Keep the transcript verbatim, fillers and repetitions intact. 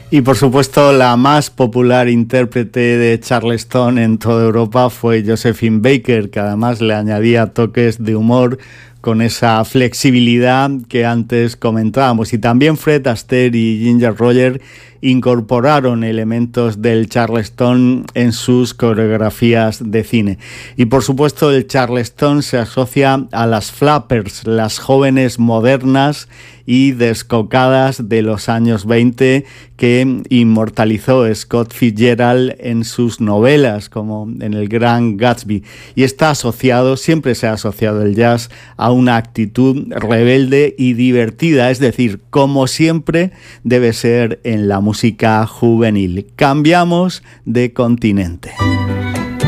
Y por supuesto la más popular intérprete de Charleston en toda Europa fue Josephine Baker, que además le añadía toques de humor con esa flexibilidad que antes comentábamos. Y también Fred Astaire y Ginger Rogers incorporaron elementos del Charleston en sus coreografías de cine. Y por supuesto el Charleston se asocia a las flappers, las jóvenes modernas y descocadas de los años veinte que inmortalizó Scott Fitzgerald en sus novelas, como en El Gran Gatsby. Y está asociado, siempre se ha asociado el jazz a una actitud rebelde y divertida, es decir, como siempre debe ser en la música juvenil. Cambiamos de continente.